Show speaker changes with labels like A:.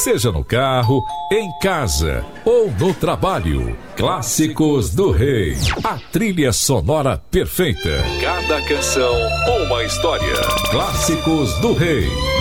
A: Seja no carro, em casa ou no trabalho. Clássicos do Rei. A trilha sonora perfeita. Cada canção, uma história. Clássicos do Rei.